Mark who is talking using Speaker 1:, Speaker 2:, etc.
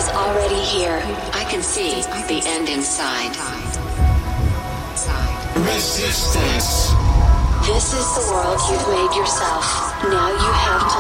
Speaker 1: is already here. I can see the end inside.
Speaker 2: Resistance.
Speaker 1: This is the world you've made yourself. Now you have to